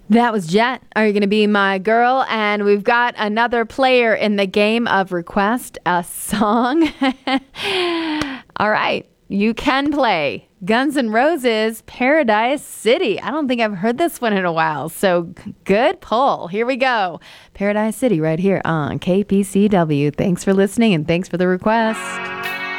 That was Jet. Are you going to be my girl? And we've got another player in the game of request a song. All right. You can play Guns N' Roses, Paradise City. I don't think I've heard this one in a while. So good pull. Here we go. Paradise City right here on KPCW. Thanks for listening and thanks for the request.